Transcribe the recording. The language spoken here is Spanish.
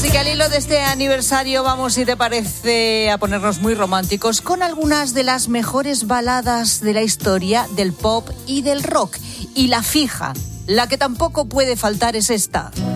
Así que al hilo de este aniversario vamos, si te parece, a ponernos muy románticos con algunas de las mejores baladas de la historia del pop y del rock. Y la fija, la que tampoco puede faltar es esta.